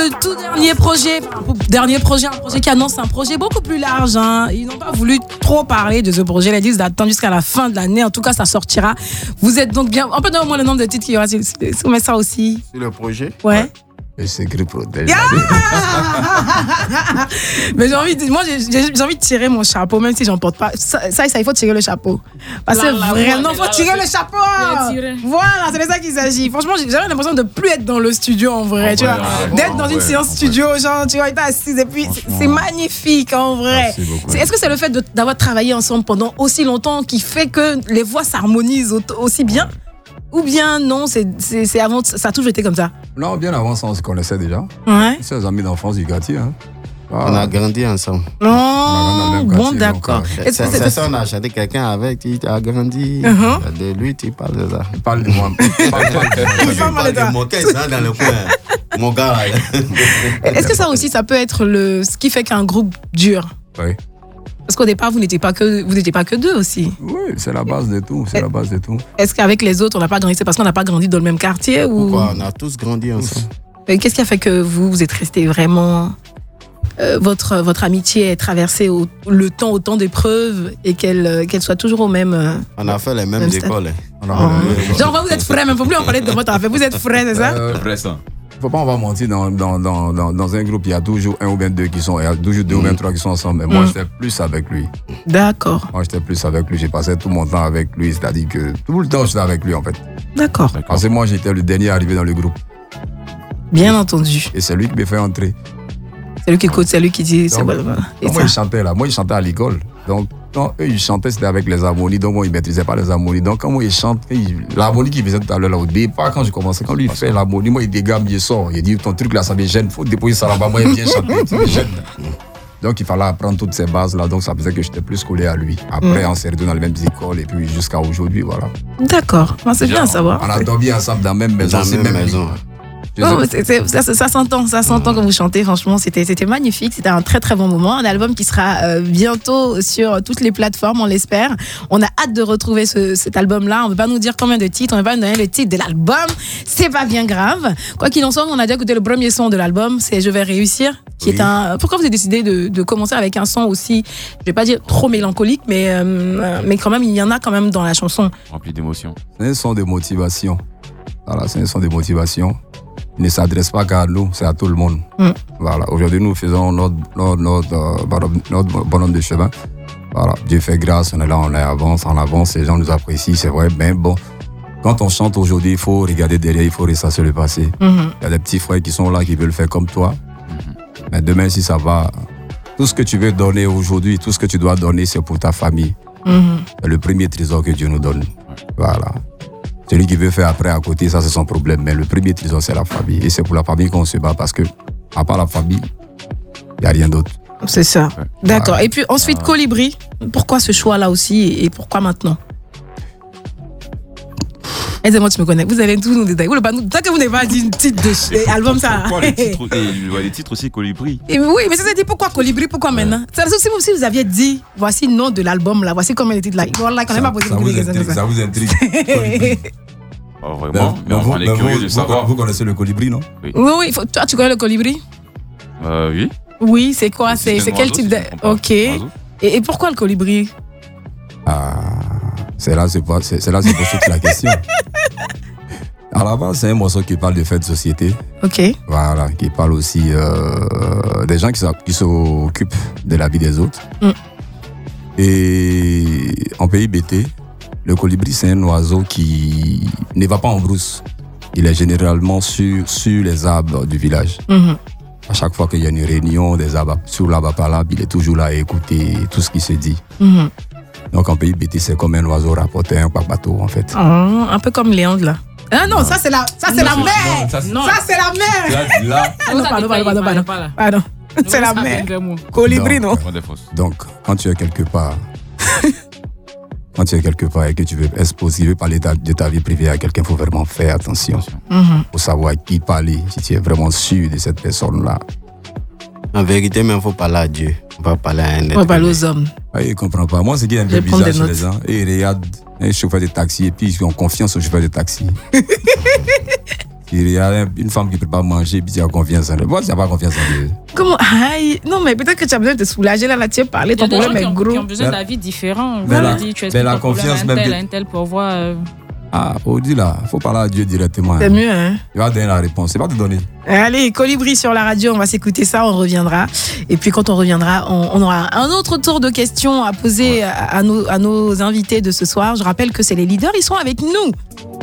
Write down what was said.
le tout dernier projet, un projet qui annonce un projet beaucoup plus large. Hein. Ils n'ont pas voulu trop parler de ce projet. Ils disent d'attendre jusqu'à la fin de l'année. En tout cas, ça sortira. Vous êtes donc bien. On peut donner au moins le nombre de titres qu'il y aura. On met ça aussi. Sur le projet? Ouais. Le secret protège. Mais j'ai envie de tirer mon chapeau, même si j'en porte pas. Ça, il faut tirer le chapeau. Parce que vraiment, il faut tirer le chapeau. Voilà, c'est de ça qu'il s'agit. Franchement, j'avais l'impression de plus être dans le studio en vrai. Tu vois, d'être dans une séance studio, genre, tu vois, t'es assise et puis c'est magnifique en vrai. Est-ce que c'est le fait d'avoir travaillé ensemble pendant aussi longtemps qui fait que les voix s'harmonisent aussi bien? Ou bien non, c'est avant, ça a toujours été comme ça? Non, bien avant ça, on se connaissait déjà. Ouais. C'est des amis d'enfance du quartier. Hein. On a grandi ensemble. Oh, bon, d'accord. C'est ça, on a chanté quelqu'un avec, tu as grandi. De lui, tu parles de ça. Il parle de moi. Il parle de mon gars, il est dans le coin. Mon gars. Est-ce que ça aussi, ça peut être ce qui fait qu'un groupe dure? Oui. Parce qu'au départ, vous n'étiez pas que deux aussi. Oui, c'est la base de tout. C'est la base de tout. Est-ce qu'avec les autres, on n'a pas grandi? C'est parce qu'on n'a pas grandi dans le même quartier ou... Pourquoi? On a tous grandi ensemble. Qu'est-ce qui a fait que vous êtes restés vraiment... votre amitié est traversée le temps autant d'épreuves et qu'elle soit toujours au même... On a fait les mêmes écoles. Genre, vous êtes frères, mais il ne faut plus en parler de votre affaire. Vous êtes frères, c'est ça? Vrai ça. Faut pas, on va mentir, dans un groupe, il y a toujours un ou bien deux qui sont, il y a toujours deux ou bien trois qui sont ensemble. Mais moi, j'étais plus avec lui. D'accord. Moi, j'étais plus avec lui. J'ai passé tout mon temps avec lui. C'est-à-dire que tout le temps, j'étais avec lui, en fait. D'accord. Parce que moi, j'étais le dernier arrivé dans le groupe. Bien entendu. Et c'est lui qui me fait entrer. C'est lui qui écoute, c'est lui qui dit... Donc, moi, il chantait là. Moi, il chantais à l'école. Donc, quand eux, ils chantaient, c'était avec les harmonies. Donc, moi, ils ne maîtrisaient pas les harmonies. Donc, quand moi, ils chantent, l'harmonie qu'il faisait tout à l'heure, là, au départ, quand je commençais, quand lui, il fait l'harmonie, moi, il dégage, il sort. Il dit, ton truc là, ça me gêne. Il faut déposer ça là-bas. Moi, il vient chanter. Ça me gêne. Donc, il fallait apprendre toutes ces bases-là. Donc, ça faisait que j'étais plus collé à lui. Après, on s'est retrouvés dans les mêmes écoles. Et puis, jusqu'à aujourd'hui, voilà. D'accord. C'est bien à savoir. On a dormi ensemble dans la même maison. Dans la même maison. Non, ça s'entend quand vous chantez, franchement, c'était magnifique, c'était un très très bon moment, un album qui sera bientôt sur toutes les plateformes, on l'espère. On a hâte de retrouver cet album-là, on ne veut pas nous dire combien de titres, on ne veut pas nous donner le titre de l'album, c'est pas bien grave. Quoi qu'il en soit, on a déjà écouté le premier son de l'album, c'est Je vais réussir, qui est un... Pourquoi vous avez décidé de commencer avec un son aussi, je vais pas dire trop mélancolique, mais quand même, il y en a quand même dans la chanson. Rempli d'émotions. C'est un son de motivation. Voilà, c'est un son de motivation. Il ne s'adresse pas qu'à nous, c'est à tout le monde. Voilà. Aujourd'hui, nous faisons notre bonhomme de chemin. Voilà. Dieu fait grâce, on est là, on avance, les gens nous apprécient, c'est vrai. Mais bon, quand on chante aujourd'hui, il faut regarder derrière, il faut ressasser le passé. Il y a des petits frères qui sont là, qui veulent faire comme toi. Mais demain, si ça va, tout ce que tu veux donner aujourd'hui, tout ce que tu dois donner, c'est pour ta famille. C'est le premier trésor que Dieu nous donne. Voilà. Celui qui veut faire après à côté, ça c'est son problème. Mais le premier trésor, c'est la famille. Et c'est pour la famille qu'on se bat parce que, à part la famille, il n'y a rien d'autre. C'est ça. D'accord. Voilà. Et puis ensuite, Colibri. Pourquoi ce choix-là aussi et pourquoi maintenant? Aidez-moi, tu me connais. Vous allez tous nous détailler. Tant que vous n'avez pas dit une titre de album, ça. Pourquoi les titres aussi Colibri? Et oui, mais ça s'est dit pourquoi Colibri, pourquoi maintenant? Si vous aviez dit, voici le nom de l'album, là, voici combien de titres là. Voilà, quand même pas posé ça vous intrigue. Oh, vraiment? Mais on est curieux de savoir. Vous connaissez le Colibri, non? Oui. Toi, tu connais le Colibri? Oui. Oui, c'est quoi? C'est quel type de. Ok. Et pourquoi le Colibri? C'est là c'est pour toute la question. À la base, c'est un morceau qui parle de faits de société. Ok. Voilà, qui parle aussi des gens qui s'occupent de la vie des autres. Et en pays BT, le colibri, c'est un oiseau qui ne va pas en brousse. Il est généralement sur les arbres du village. À chaque fois qu'il y a une réunion des arbres sur l'arbre par l'arbre, il est toujours là à écouter tout ce qui se dit. Donc en pays BT, c'est comme un oiseau rapporteur, un bateau en fait. Un peu comme Léandre là. Ah non, ça c'est la mer. Ça c'est la mer. Pardon. C'est la mer. Colibri, non. Donc quand tu es quelque part, et que tu veux exposer, tu veux parler de ta vie privée à quelqu'un, il faut vraiment faire attention. Pour savoir à qui parler, si tu es vraiment sûr de cette personne-là. En vérité, mais il faut parler à Dieu. On va parler à un être. On va parler aux hommes. Il ne comprend pas. Moi, c'est qui est un peu bizarre chez les gens. Et il regarde un chauffeur de taxi et puis ils ont confiance au chauffeur de taxi. Il y a une femme qui ne peut pas manger, puis tu as confiance en elle. Pourquoi tu n'as pas confiance en elle? Comment? Aïe. Non, mais peut-être que tu as besoin de te soulager. Là, tu as parlé, ton problème est gros. Qui ont besoin d'avis différents. Tu expliques la ton confiance problème à un tel pour voir. Ah, Audi là, il faut parler à Dieu directement. C'est mieux, hein? Il va donner la réponse, c'est pas te donner. Allez, Colibri sur la radio, on va s'écouter ça, on reviendra. Et puis quand on reviendra, on aura un autre tour de questions à poser à nos invités de ce soir. Je rappelle que c'est les leaders, ils sont avec nous.